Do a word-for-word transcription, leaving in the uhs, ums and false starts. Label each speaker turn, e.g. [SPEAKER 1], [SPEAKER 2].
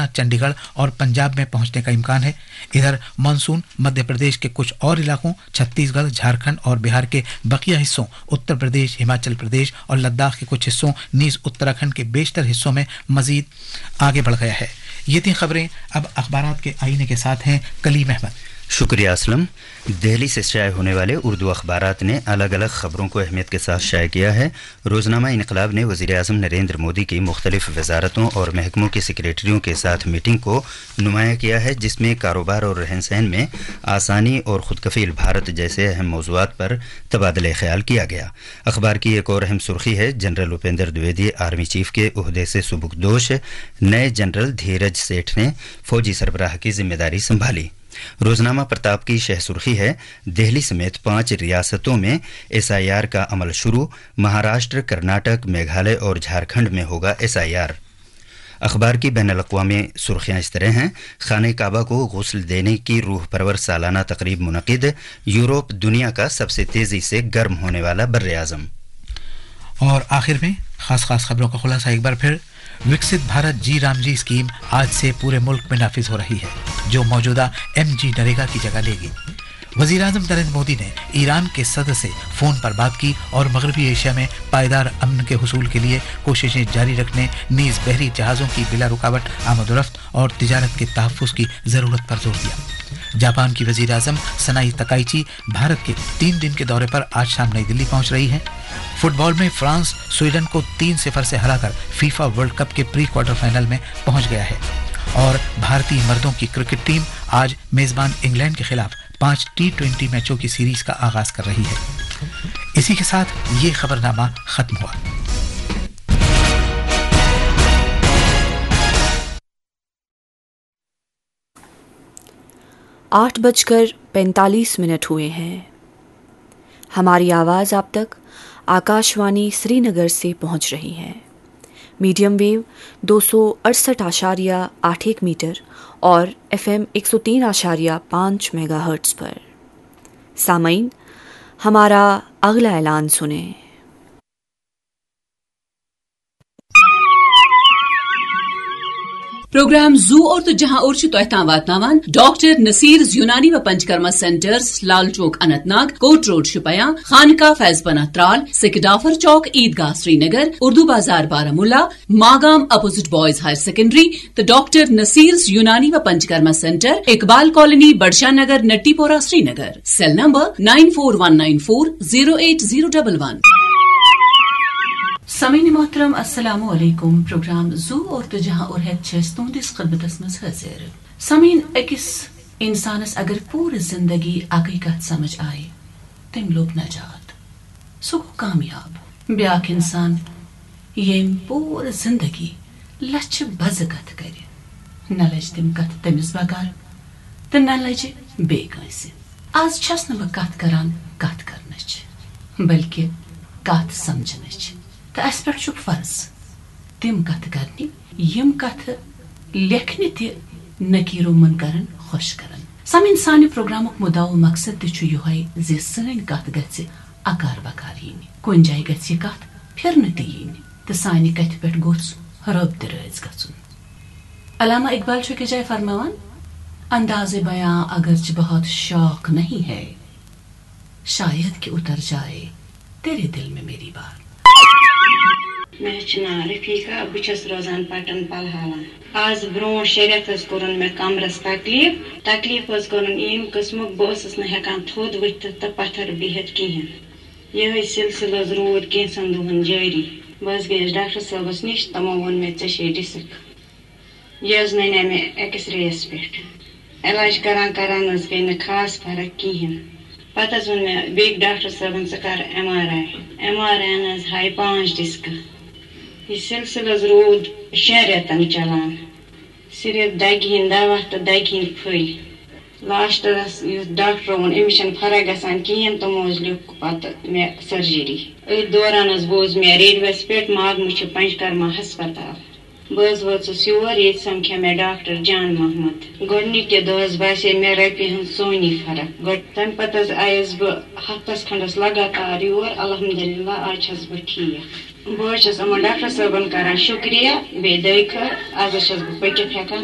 [SPEAKER 1] चंडीगढ़ और पंजाब में पहुंचने का इम्कान है। इधर मानसून मध्य प्रदेश के कुछ और इलाकों, छत्तीसगढ़, झारखंड और बिहार के बकिया हिस्सों, उत्तर प्रदेश, हिमाचल प्रदेश और लद्दाख के कुछ हिस्सों, नीज उत्तराखंड के बेशतर हिस्सों में मजीद आगे बढ़ गया है। ये तीन खबरें अब अखबारात के आईने के साथ हैं। कलीम अहमद।
[SPEAKER 2] शुक्रिया असलम। दिल्ली से शाये होने वाले उर्दू अखबारात ने अलग अलग खबरों को अहमियत के साथ शाये किया है। रोजनामा इनकलाब ने वज़ीर आज़म नरेंद्र मोदी की मुख्तलिफ वजारतों और महकमों के सेक्रेटरियों के साथ मीटिंग को नुमाया किया है, जिसमें कारोबार और रहन सहन में आसानी और खुद कफील भारत जैसे अहम मौज़ूआत पर तबादला ख्याल किया गया। अखबार की एक और अहम सुर्खी है, general Upendra Dwivedi army chief के ओहदे से सुबुकदोश, नए जनरल धीरज सेठ ने फौजी सरबराह की जिम्मेदारी संभाली। रोजनामा प्रताप की शह सुर्खी है, दिल्ली समेत पांच रियासतों में एस आई आर का अमल शुरू, महाराष्ट्र, कर्नाटक, मेघालय और झारखंड में होगा एस आई आर। अखबार की बैनुल अक़वामी सुर्खियां इस तरह हैं, खाने काबा को गुस्ल देने की रूह परवर सालाना तकरीब मुनक़िद, यूरोप दुनिया का सबसे तेजी से गर्म होने वाला बर्रे आज़म।
[SPEAKER 1] और आखिर में खास खास खबरों का खुलासा एक बार फिर। विकसित भारत जी राम जी स्कीम आज से पूरे मुल्क में नाफिज हो रही है, जो मौजूदा एम जी नरेगा की जगह लेगी। वज़ीर आज़म नरेंद्र मोदी ने ईरान के सदर से फ़ोन पर बात की और मगरबी एशिया में पायदार अमन के हुसूल के लिए कोशिशें जारी रखने, नीज़ बहरी जहाज़ों की बिला रुकावट आमद-ओ-रफ्त और तिजारत के तहफ़्फ़ुज़ की ज़रूरत पर जोर दिया। जापान की वज़ीर आज़म सनाई तकाइची भारत के तीन दिन के दौरे पर आज शाम नई दिल्ली पहुंच रही हैं। फुटबॉल में फ्रांस स्वीडन को तीन सिफर से हराकर फीफा वर्ल्ड कप के प्री क्वार्टर फाइनल में पहुंच गया है। और भारतीय मर्दों की क्रिकेट टीम आज मेजबान इंग्लैंड के खिलाफ पांच टी ट्वेंटी मैचों की सीरीज का आगाज कर रही है। इसी के साथ ये खबरनामा खत्म हुआ।
[SPEAKER 3] आठ बजकर पैंतालीस मिनट हुए हैं। हमारी आवाज़ आप तक आकाशवाणी श्रीनगर से पहुंच रही है। मीडियम वेव दो सौ अड़सठ आशारिया आठ एक मीटर और एफ एम एक सौ तीन आशारिया पाँच मेगा हर्ट्स पर। सामईन, हमारा अगला ऐलान सुने।
[SPEAKER 4] प्रोग्राम जू और तो जहां और तो तोह वातनावान डॉक्टर नसीर यूनानी व panchakarma centres, Lal Chowk Anantnag, coat road शुपया, खानका फैजपना Tral, सिकडाफर चौक ईदगाह श्रीनगर, उर्दू बाजार Baramulla, Magam opposite boys higher secondary, तो डॉक्टर नसीर यूनानी व पंचकर्मा सेंटर, इकबाल कॉलोनी, बड़शा नगर, नट्टीपोरा Srinagar. Cell number nine four one nine four zero eight zero double one. Sameen मोहतरम अस्सलाम वालेकुम। प्रोग्राम जू और तो जहां और है तुंदिस खिदमतस मज हाजिर। समीन, अकिस इंसानस अगर पूरी जिंदगी अकई कत समझ आए तम लोग नजात सो कामयाब। ब्याक इंसान येम पूरी जिंदगी लच बज कत कर न लज तम कत तमिस बगार तो न लज बे कंसे। आज छस न बह कत करान कत करनच बल्कि कत समझनच। तो अस पे फर्ज तम कत करनी यम कत लेखन तकीरो मन करन खुश करन। समीन, सानि प्रोग्राम मुद्दा मकसद तय जे सन कत गि अकार बकार yin, कुन जाय गि कत फिर yin तो सानि कथ पे गोस रब दराज गन। अलामा इकबाल के जाय फरमावान, अंदाज़े बयां अगरच बहुत शौक नहीं है, शायद कि उतर जाए तेरे दिल में मेरी बात।
[SPEAKER 5] मे ना रफीका, बस रोजान पटन पलहाला। आज ब्रो शरीत कोरन मे कमरस तकलीफ तकलीफ कोरन यम किस्मुक बस हेकान थोद वथ तो पत्थर बिहत कहें। यह सिलसिल रोद कैंसन दोहन जारी। बस गई डॉक्टर साहबस नश, तमो वो मे ऐ डिस्क। यह नने मे एक्सरेस पे इलाज करान करान गई न खास फर्क कहें। पत वो मे बे डॉक्टर साहबन स कर M R I M R I high पांच डिस्क। यह सिलसिल रोद शेन रेतन चलान। सिर्फ दगहन दवा तो दगहन फल। लास्टस डॉक्टर वो अमिस फर्क गसान कहें, तमो लिख पत मे सर्जरी। अथ दौरान बोज मे रेडियोस पे मागम पंचकर्मा हस्पताल। बस वोचस योर, ये समख्या मे डॉक्टर जान मोहम्मद। गोडनिक दस बासे मे रपि हन सोनी फर्क। तम पत आयस बह हफ्तस खंडस लगातार योर। अल्हम्दुलिल्लाह आज छस बह ठीक। बह डॉक्टर साहबन करान शुक्रिया बे दख। आज बह पकित हेकान।